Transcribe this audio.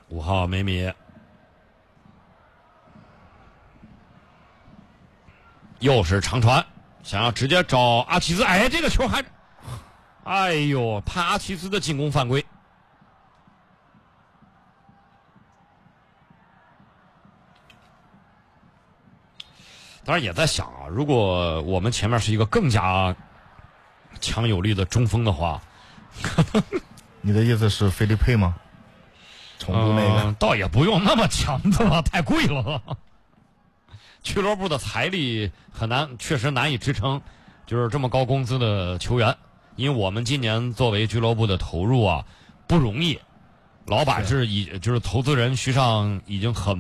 5号梅米，又是长传，想要直接找阿齐兹，哎，这个球还，哎呦，判阿齐兹的进攻犯规。当然也在想啊，如果我们前面是一个更加强有力的中锋的话， 你的意思是菲利佩吗？重复那个、 倒也不用那么强的吧，太贵了。俱乐部的财力很难，确实难以支撑，就是这么高工资的球员。因为我们今年作为俱乐部的投入啊，不容易。老板就是投资人徐尚已经很